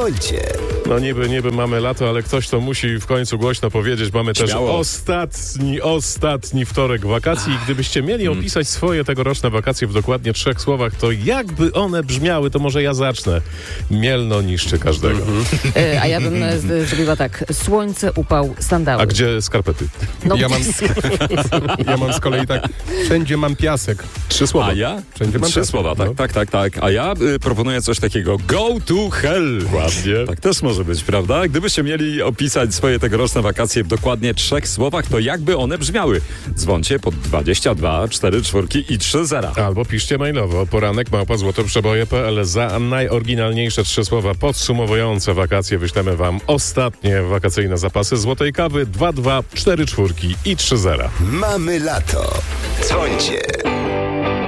Dzwońcie. No niby mamy lato, ale ktoś to musi w końcu głośno powiedzieć. Mamy też Śmiało. ostatni wtorek wakacji. I gdybyście mieli opisać swoje tegoroczne wakacje w dokładnie 3 słowach, to jakby one brzmiały, to może ja zacznę. Mielno niszczy każdego. A ja bym zrobiła tak. Słońce, upał, sandały. A gdzie skarpety? No, Ja mam z kolei tak, wszędzie mam piasek. 3 słowa. A ja? Wszędzie mam 3 piasek. słowa, No. tak. A ja proponuję coś takiego. Go to hell. Ładnie. Tak też może być, prawda? Gdybyście mieli opisać swoje tegoroczne wakacje w dokładnie 3 słowach, to jakby one brzmiały? Dzwońcie pod 22 44 i 30. Albo piszcie mailowo poranek@złotoprzeboje.pl. Za najoryginalniejsze 3 słowa podsumowujące wakacje wyślemy wam ostatnie wakacyjne zapasy złotej kawy 22 44 i 30. Mamy lato. Dzwońcie.